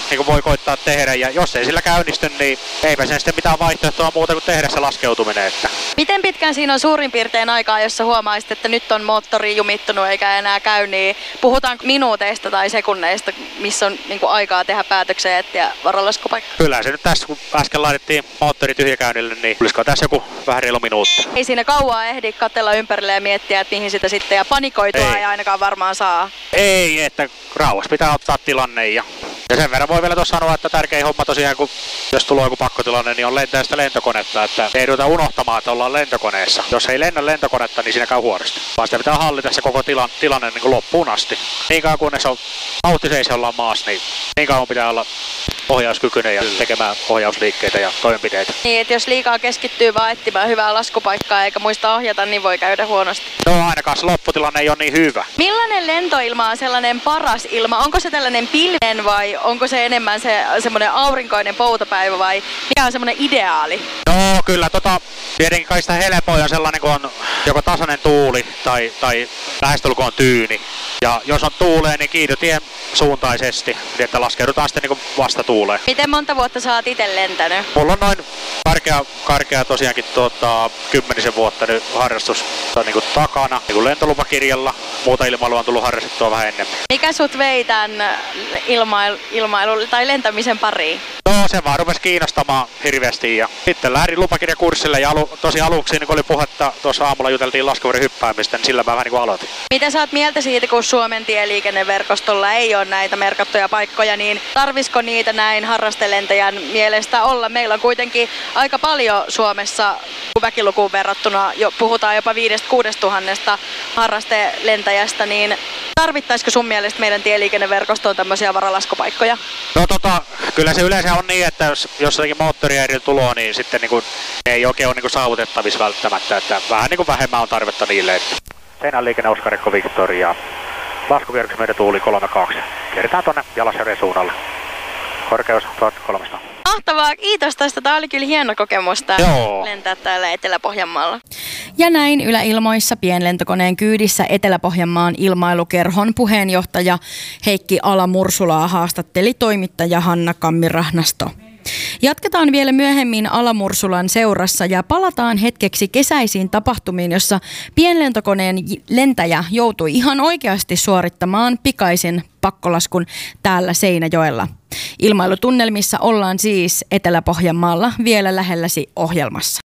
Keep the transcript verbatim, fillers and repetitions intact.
niin kuin voi koittaa tehdä. Ja jos ei sillä käynnisty, niin eipä sen sitten mitään vaihtoehtoa muuta kuin tehdä se laskeutuminen. Että. Miten pitkään siinä on suurin piirtein aikaa, jos sä huomaisit, että nyt on moottori jumittunut eikä enää käy, niin puhutaanko minuuteista tai sekunneista, missä on niin kuin aikaa tehdä päätöksiä ja etsiä varalaskupaikkaa? Kyllä se nyt tässä, kun äsken laitettiin moottori tyhjäkäynnille, niin olisiko tässä joku vähän reilu minuutti. Ei siinä kauaa ehdi katsella ympärille ja miettiä, että mihin sitä sitten, ja panikoitua ei, ei ainakaan varmaan saa. Ei, että rauhassa pitää ottaa tilanne ja, ja sen verran voi vielä tuossa sanoa, että tärkein homma tosiaan, kun jos tulee joku pakkotilanne, niin on lentää sitä lentokonetta, että ei ruveta unohtamaan, että ollaan lentokoneessa. Jos ei lennä lentokonetta, niin siinä käy huonosti. Vaan sitä pitää hallita se koko tilan, tilanne niin kuin loppuun asti. Niin kauan kunnes on vauhtiseisi ollaan maassa, niin niin kauan pitää olla ohjauskykyinen ja tekemään ohjausliikkeitä ja toimenpiteitä. Niin, että jos liikaa keskittyy vaan etsimään hyvää laskupaikkaa eikä muista ohjata, niin voi käydä huonosti. No ainakaan se lopputilanne ei ole niin hyvä. Millainen lentoilma on sellainen paras ilma? Onko se tällainen pilven vai onko se enemmän se semmoinen aurinkoinen poutapäivä vai mikä on semmoinen ideaali? No kyllä, tota, tietenkin kai sitä helpoin on sellainen, kun on joko tasainen tuuli tai, tai lähestulkoon tyyni. Ja jos on tuulee, niin kiitotien suuntaisesti, niin että laskeudutaan sitten niin vasta tuuleen. Miten monta vuotta sä oot itse lentänyt? Mulla on noin karkea, karkea tosiaankin tuota, kymmenisen vuotta nyt harrastus niin kuin takana niin kuin lentolupakirjalla. Muuta ilmailua on tullut harrastettua vähän enemmän. Mikä sut vei tämän ilmailu, ilmailu tai lentämisen pariin? No se vaan rupesi kiinnostamaan hirveästi ja sitten lähdin lupakirjakurssille ja alu, tosi aluksi niin kun oli puhetta, tuossa aamulla juteltiin laskuvarjon hyppäämistä, niin sillä mä vähän niin kuin aloitin. Mitä sä oot mieltä siitä, kun Suomen tieliikenneverkostolla ei ole näitä merkattuja paikkoja, niin tarvisiko niitä näin harrastelentäjän mielestä olla? Meillä on kuitenkin aika paljon Suomessa väkilukuun verrattuna, jo puhutaan jopa viidestä kuudesta tuhannesta harrastelentäjästä, niin tarvittaisiko sun mielestä meidän tieliikenneverkostoon tämmöisiä varalaskupaikkoja? No tota, kyllä se yleensä on niin, että jos, jos jotenkin moottorierillä tuloa, niin sitten niin kuin, ei oikein ole niin kuin saavutettavissa välttämättä, että vähän niin kuin vähemmän on tarvetta niille. Että. Seinän liikenne Oskarikko Victoria, laskukierroksi meidän tuuli kolme kaksi. Kierretään tuonne Jalasjärven suunnalle. Korkeus tuhatkolmesataa. Mahtavaa, kiitos tästä. Tämä oli kyllä hieno kokemus Joo. lentää täällä Etelä-Pohjanmaalla. Ja näin yläilmoissa pienlentokoneen kyydissä Etelä-Pohjanmaan ilmailukerhon puheenjohtaja Heikki Ala-Mursulaa haastatteli toimittaja Hanna Kammirahnasto. Jatketaan vielä myöhemmin Ala-Mursulan seurassa ja palataan hetkeksi kesäisiin tapahtumiin, jossa pienlentokoneen lentäjä joutui ihan oikeasti suorittamaan pikaisen pakkolaskun täällä Seinäjoella. Ilmailutunnelmissa ollaan siis Etelä-Pohjanmaalla vielä lähelläsi ohjelmassa.